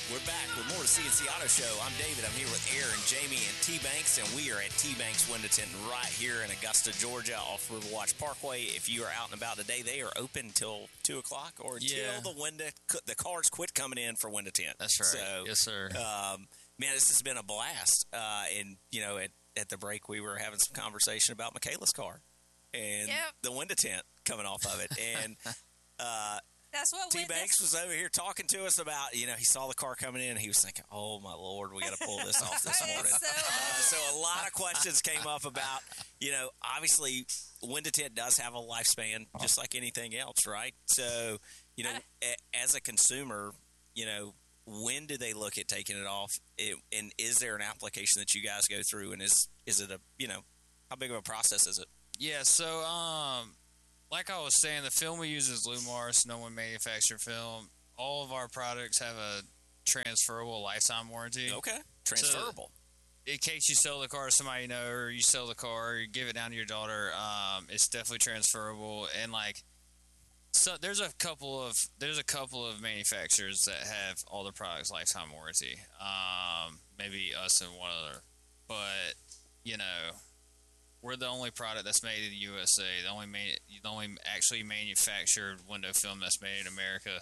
We're back with more of the CNC Auto Show. I'm David. I'm here with Aaron, Jamie, and T-Banks, and we are at T-Banks Window Tint right here in Augusta, Georgia, off Riverwatch Parkway. If you are out and about today, they are open until 2 o'clock or until the cars quit coming in for window tint. That's right. So, yes, sir. Man, this has been a blast. And, you know, at the break, we were having some conversation about Michaela's car and the window tint coming off of it. And that's what T-Banks was over here talking to us about, you know, he saw the car coming in and he was thinking, oh, my Lord, we got to pull this off this morning. So a lot of questions came up about, you know, obviously window tint does have a lifespan just like anything else, right? So, you know, as a consumer, you know, when do they look at taking it off? And is there an application that you guys go through? And is it a, you know, how big of a process is it? Yeah, so like I was saying, the film we use is Lumar, no one manufactured film. All of our products have a transferable lifetime warranty. Okay, transferable. So in case you sell the car to somebody you know, or you sell the car, or you give it down to your daughter, it's definitely transferable. And like, so there's a couple of manufacturers that have all the products lifetime warranty. Maybe us and one other, but you know, we're the only product that's made in the USA. The only actually manufactured window film that's made in America.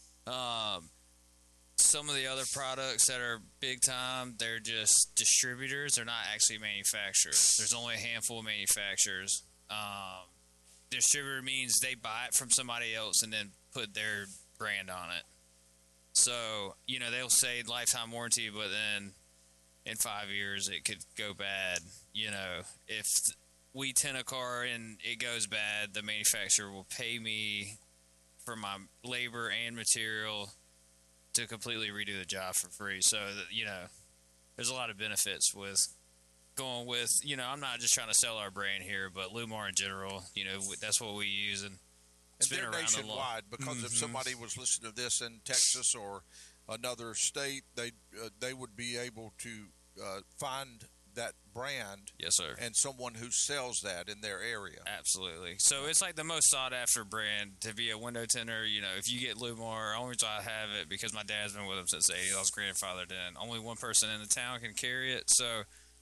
Some of the other products that are big time, they're just distributors. They're not actually manufacturers. There's only a handful of manufacturers. Distributor means they buy it from somebody else and then put their brand on it. So, you know, they'll say lifetime warranty, but then in 5 years it could go bad. You know, if we tint a car and it goes bad, the manufacturer will pay me for my labor and material to completely redo the job for free. So, you know, there's a lot of benefits with going with, you know, I'm not just trying to sell our brand here, but Lumar in general, you know, that's what we use. And it's been around nationwide because if somebody was listening to this in Texas or another state, they would be able to find that brand, yes, sir, and someone who sells that in their area. Absolutely. So it's like the most sought after brand to be a window tinter. You know, if you get Lumar, only reason I have it because my dad's been with him since the 80s. I was grandfathered in. Only one person in the town can carry it, so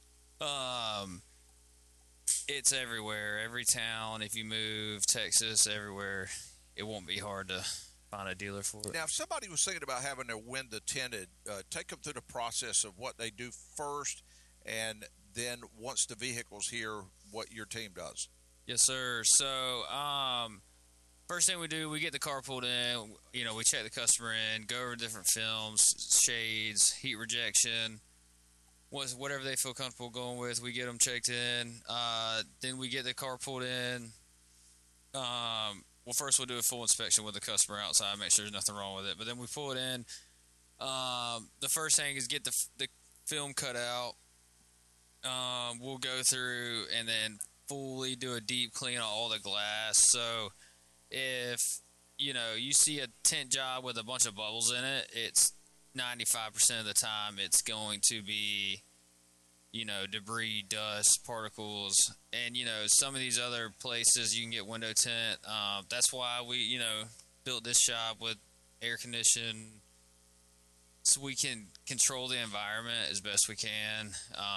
it's everywhere. Every town, if you move, Texas, everywhere, it won't be hard to find a dealer for it. Now, if somebody was thinking about having their window tinted, take them through the process of what they do first, and then once the vehicle's here, what your team does. Yes, sir. So, first thing we do, we get the car pulled in. You know, we check the customer in, go over different films, shades, heat rejection, whatever they feel comfortable going with. We get them checked in. Then we get the car pulled in. Well, first we'll do a full inspection with the customer outside, make sure there's nothing wrong with it. But then we pull it in. The first thing is get the film cut out. We'll go through and then fully do a deep clean on all the glass. So if, you know, you see a tint job with a bunch of bubbles in it, it's 95% of the time it's going to be, you know, debris, dust, particles. And, you know, some of these other places you can get window tint. That's why we, you know, built this shop with air conditioning so we can control the environment as best we can.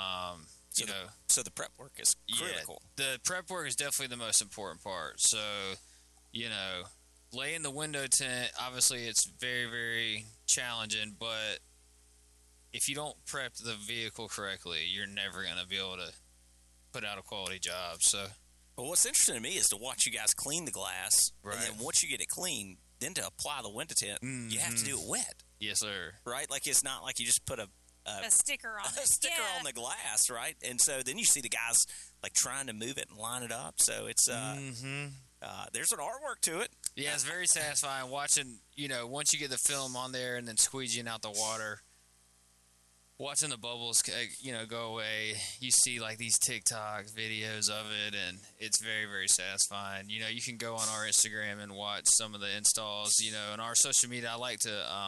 So the prep work is critical. Yeah, the prep work is definitely the most important part. So, you know, laying the window tint, obviously it's very, very challenging, but if you don't prep the vehicle correctly, you're never going to be able to put out a quality job. So, well, what's interesting to me is to watch you guys clean the glass, right, and then once you get it clean, then to apply the window tint, you have to do it wet. Yes, sir. Right? Like it's not like you just put a sticker on it. A sticker on the glass, right? And so then you see the guys like trying to move it and line it up. So it's there's an artwork to it. Yeah, it's very satisfying watching, you know, once you get the film on there and then squeegeeing out the water, watching the bubbles, you know, go away. You see like these TikTok videos of it, and it's very, very satisfying. You know, you can go on our Instagram and watch some of the installs. You know, on our social media, I like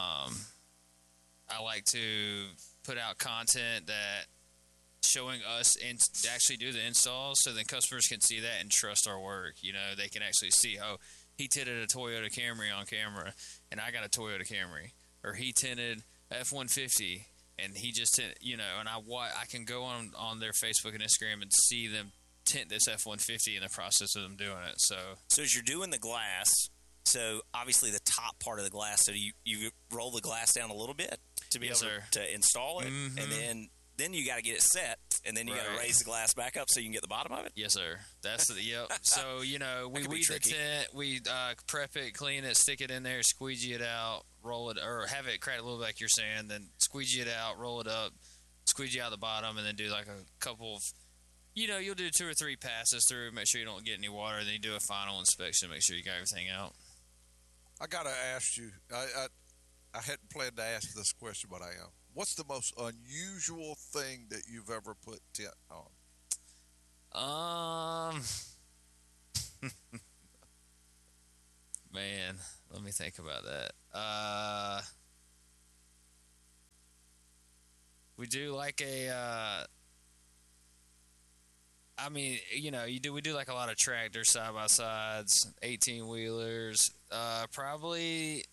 to put out content that showing us and actually do the installs, so then customers can see that and trust our work. You know, they can actually see, oh, he tinted a Toyota Camry on camera, and I got a Toyota Camry, or he tinted F-150, and he just and I can go on their Facebook and Instagram and see them tint this F-150 in the process of them doing it. So as you're doing the glass, so obviously the top part of the glass, so you roll the glass down a little bit to be able to install it, and then you got to get it set, and then you got to raise the glass back up so you can get the bottom of it. Yes, sir. That's yep. So we weed the tent, we prep it, clean it, stick it in there, squeegee it out, roll it, or have it crack a little bit like you're saying, then squeegee it out, roll it up, squeegee out the bottom, and then do like a couple of, you'll do 2 or 3 passes through, make sure you don't get any water, then you do a final inspection, make sure you got everything out. I gotta ask you. I hadn't planned to ask this question, but I am. What's the most unusual thing that you've ever put tent on? Man, let me think about that. We do like we do like a lot of tractors, side by sides, 18-wheelers. Probably.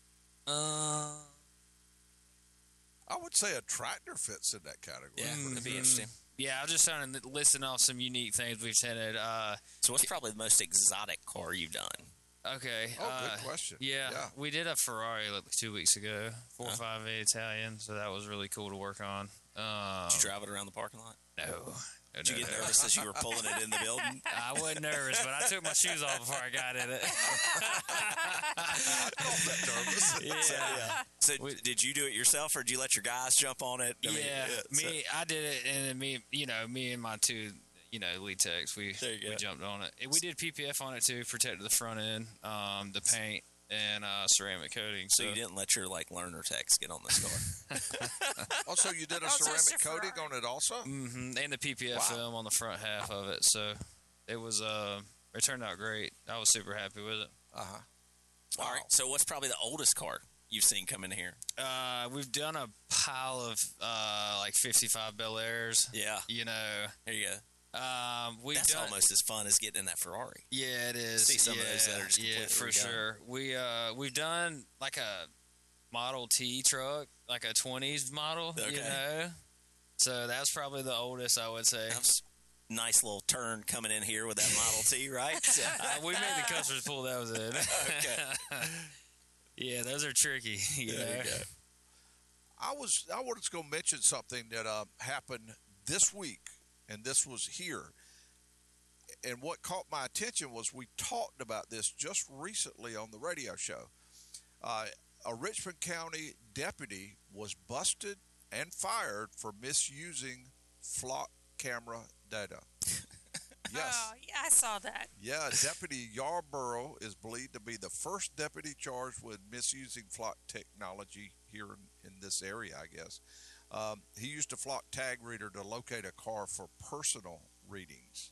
I would say a tractor fits in that category. Yeah, that'd be interesting. Yeah, I was just trying to listing off some unique things we've tented. So what's probably the most exotic car you've done? Okay. Good question. Yeah, we did a Ferrari like 2 weeks ago, 458 Italian, so that was really cool to work on. Did you drive it around the parking lot? No. Did you get nervous as you were pulling it in the building? I wasn't nervous, but I took my shoes off before I got in it. I'm that nervous. Yeah. So did you do it yourself, or did you let your guys jump on it? I did it, and then me and my 2, lead techs, we jumped on it. We did PPF on it too, protected the front end, the paint, and ceramic coating. So you didn't let your learner techs get on this car. Also, you did a ceramic coating on it also? Mm-hmm. And the PPF film on the front half of it. So it was it turned out great. I was super happy with it. Uh-huh. All right. So what's probably the oldest car you've seen come in here? We've done a pile of 55 Bel Airs. Yeah. There you go. That's almost as fun as getting in that Ferrari. Yeah, it is. See some of those that are just completely for redone. Sure. We've done like a Model T truck, like a 20s model. Okay. So that's probably the oldest, I would say. Nice little turn coming in here with that Model T, right? We made the customers pull those in. Okay. Yeah, those are tricky. You know? I was going to mention something that happened this week. And this was here. And what caught my attention was we talked about this just recently on the radio show. A Richmond County deputy was busted and fired for misusing flock camera data. Yes. Oh, yeah, I saw that. Yeah, Deputy Yarborough is believed to be the first deputy charged with misusing flock technology here in this area, I guess. He used a flock tag reader to locate a car for personal readings.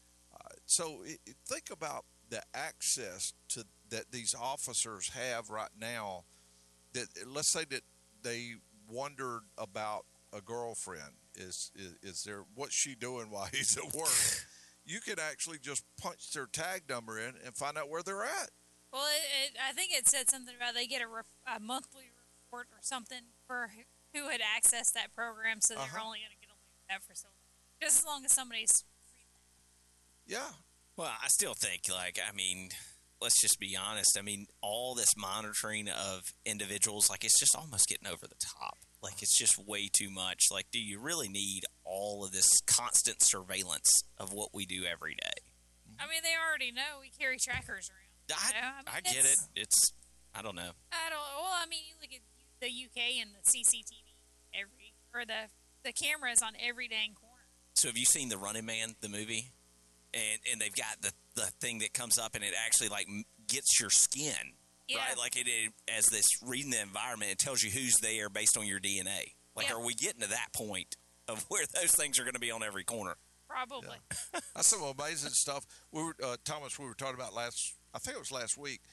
So think about the access to that these officers have right now. That let's say that they wondered about a girlfriend. Is there what's she doing while he's at work? You could actually just punch their tag number in and find out where they're at. Well, I think it said something about they get a monthly report or something for who had accessed that program, so they're only going to get away with that for so long. Just as long as somebody's free. Yeah. Well, I still think, let's just be honest. All this monitoring of individuals, it's just almost getting over the top. It's just way too much. Do you really need all of this constant surveillance of what we do every day? They already know we carry trackers around. I get it. I don't know. You look at the UK and the CCTV the cameras on every dang corner. So have you seen The Running Man, the movie? And they've got the thing that comes up and it actually gets your skin, right? It as this reading the environment, it tells you who's there based on your DNA. Are we getting to that point of where those things are going to be on every corner? Probably. Yeah. That's some amazing stuff. We were Thomas. We were talking about last week.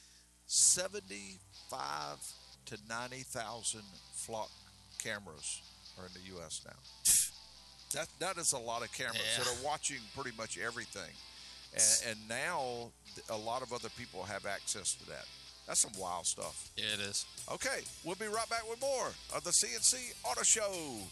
75 to 90,000 flock cameras are in the U.S. now. That is a lot of cameras that are watching pretty much everything, and now a lot of other people have access to that. That's some wild stuff. Yeah, it is. Okay, we'll be right back with more of the CNC Auto Show.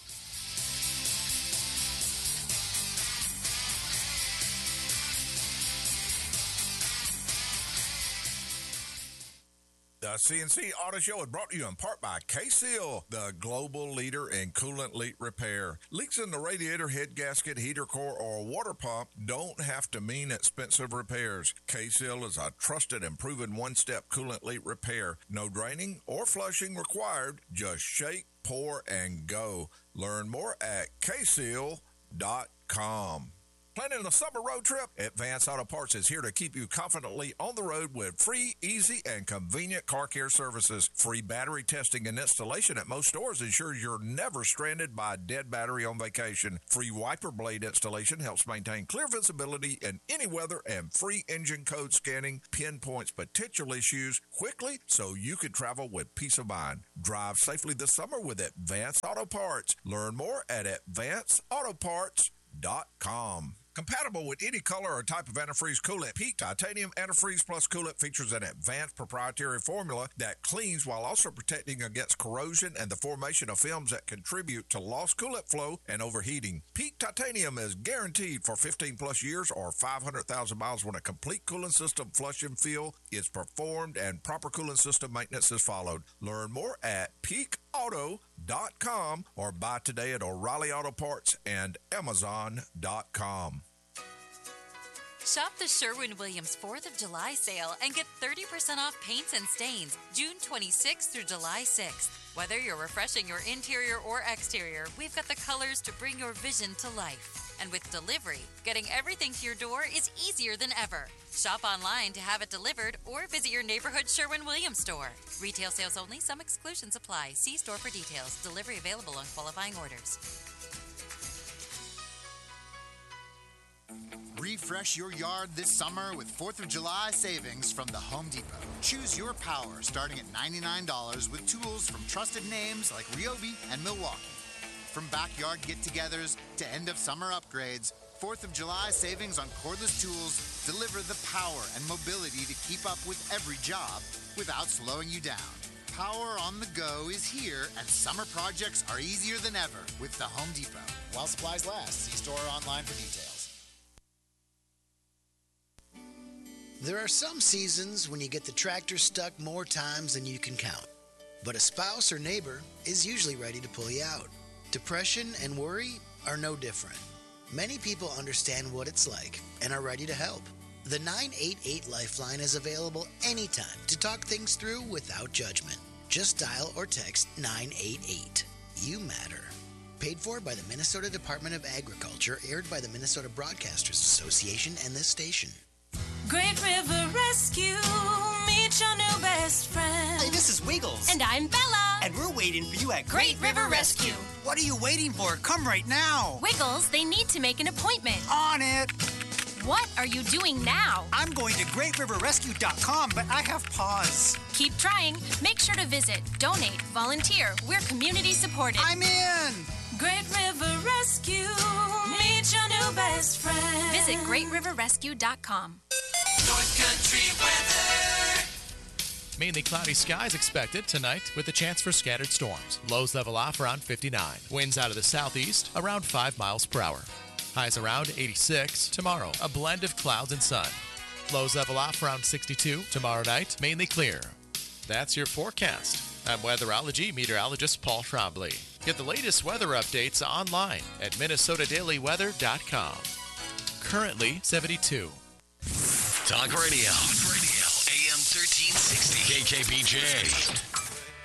The CNC Auto Show is brought to you in part by K-Seal, the global leader in coolant leak repair. Leaks in the radiator, head gasket, heater core, or water pump don't have to mean expensive repairs. K-Seal is a trusted and proven one-step coolant leak repair. No draining or flushing required. Just shake, pour, and go. Learn more at kseal.com. Planning a summer road trip? Advance Auto Parts is here to keep you confidently on the road with free, easy, and convenient car care services. Free battery testing and installation at most stores ensures you're never stranded by a dead battery on vacation. Free wiper blade installation helps maintain clear visibility in any weather, and free engine code scanning pinpoints potential issues quickly so you can travel with peace of mind. Drive safely this summer with Advance Auto Parts. Learn more at advanceautoparts.com. Compatible with any color or type of antifreeze coolant, Peak Titanium Antifreeze Plus Coolant features an advanced proprietary formula that cleans while also protecting against corrosion and the formation of films that contribute to lost coolant flow and overheating. Peak Titanium is guaranteed for 15 plus years or 500,000 miles when a complete cooling system flush and fill is performed and proper cooling system maintenance is followed. Learn more at peakauto.com or buy today at O'Reilly Auto Parts and Amazon.com. Shop the Sherwin-Williams 4th of July sale and get 30% off paints and stains June 26th through July 6th. Whether you're refreshing your interior or exterior, we've got the colors to bring your vision to life. And with delivery, getting everything to your door is easier than ever. Shop online to have it delivered or visit your neighborhood Sherwin-Williams store. Retail sales only. Some exclusions apply. See store for details. Delivery available on qualifying orders. Refresh your yard this summer with 4th of July savings from the Home Depot. Choose your power starting at $99 with tools from trusted names like Ryobi and Milwaukee. From backyard get-togethers to end-of-summer upgrades, 4th of July savings on cordless tools deliver the power and mobility to keep up with every job without slowing you down. Power on the go is here, and summer projects are easier than ever with the Home Depot. While supplies last, see store or online for details. There are some seasons when you get the tractor stuck more times than you can count. But a spouse or neighbor is usually ready to pull you out. Depression and worry are no different. Many people understand what it's like and are ready to help. The 988 Lifeline is available anytime to talk things through without judgment. Just dial or text 988. You matter. Paid for by the Minnesota Department of Agriculture, aired by the Minnesota Broadcasters Association and this station. Great River Rescue, meet your new best friend. Hey, this is Wiggles. And I'm Bella. And we're waiting for you at Great River Rescue. What are you waiting for? Come right now. Wiggles, they need to make an appointment. On it. What are you doing now? I'm going to GreatRiverRescue.com, but I have pause. Keep trying. Make sure to visit, donate, volunteer. We're community supported. I'm in. Great River Rescue, meet your new best friend. Visit GreatRiverRescue.com. North Country weather. Mainly cloudy skies expected tonight with a chance for scattered storms. Lows level off around 59. Winds out of the southeast around 5 miles per hour. Highs around 86. Tomorrow, a blend of clouds and sun. Lows level off around 62. Tomorrow night, mainly clear. That's your forecast. I'm weatherology meteorologist Paul Trombley. Get the latest weather updates online at minnesotadailyweather.com. Currently 72. Talk Radio. AM 1360. KKBJ.